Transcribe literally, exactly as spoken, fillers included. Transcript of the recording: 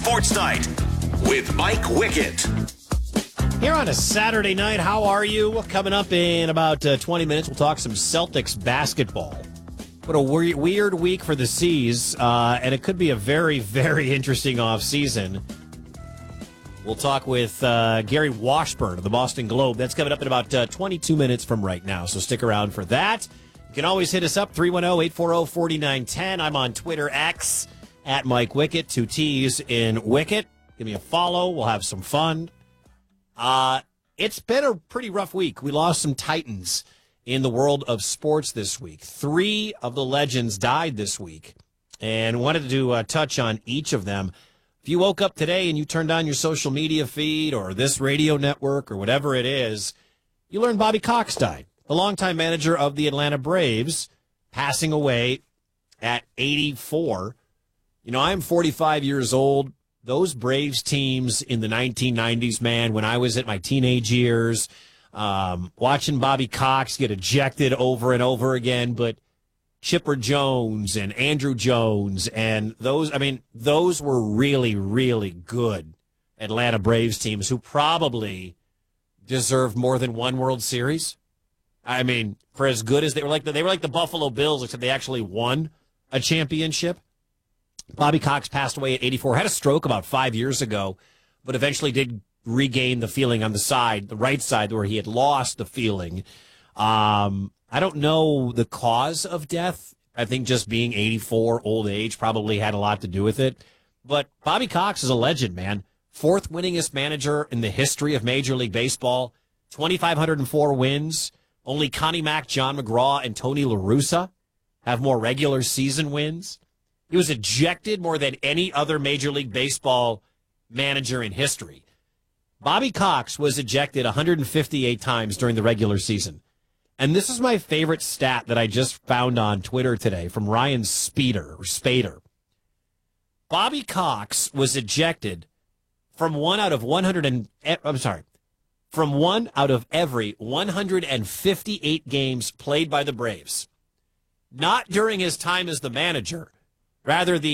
Sports Night with Mike Wickett. Here on a Saturday night, how are you? Coming up in about uh, twenty minutes, we'll talk some Celtics basketball. What a we- weird week for the C's, uh, and it could be a very, very interesting offseason. We'll talk with uh, Gary Washburn of the Boston Globe. That's coming up in about uh, twenty-two minutes from right now, so stick around for that. You can always hit us up, three one zero, eight four zero, four nine one zero. I'm on Twitter, X, at Mike Wickett, two T's in Wickett. Give me a follow. We'll have some fun. Uh, it's been a pretty rough week. We lost some titans in the world of sports this week. Three of the legends died this week, and wanted to uh, touch on each of them. If you woke up today and you turned on your social media feed or this radio network or whatever it is, you learned Bobby Cox died, the longtime manager of the Atlanta Braves, passing away at eighty-four. You know, I'm forty-five years old. Those Braves teams in the nineteen nineties, man, when I was at my teenage years, um, watching Bobby Cox get ejected over and over again, but Chipper Jones and Andrew Jones and those, I mean, those were really, really good Atlanta Braves teams who probably deserved more than one World Series. I mean, for as good as they were, like the, they were like the Buffalo Bills, except they actually won a championship. Bobby Cox passed away at eighty-four, had a stroke about five years ago, but eventually did regain the feeling on the side, the right side, where he had lost the feeling. Um, I don't know the cause of death. I think just being eighty-four, old age, probably had a lot to do with it. But Bobby Cox is a legend, man. Fourth winningest manager in the history of Major League Baseball, two thousand five hundred four wins. Only Connie Mack, John McGraw, and Tony La Russa have more regular season wins. He was ejected more than any other Major League Baseball manager in history. Bobby Cox was ejected one hundred fifty-eight times during the regular season. And this is my favorite stat that I just found on Twitter today from Ryan Speeder, or Spader. Bobby Cox was ejected from one out of one hundred and, I'm sorry, from one out of every one hundred fifty-eight games played by the Braves. Not during his time as the manager. Rather, the